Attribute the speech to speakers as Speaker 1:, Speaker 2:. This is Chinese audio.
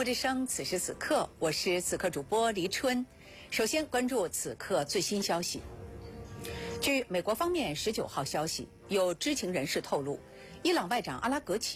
Speaker 1: 国之声，此时此刻，我是此刻主播黎春。首先关注此刻最新消息。据美国方面19号消息，有知情人士透露，伊朗外长阿拉格齐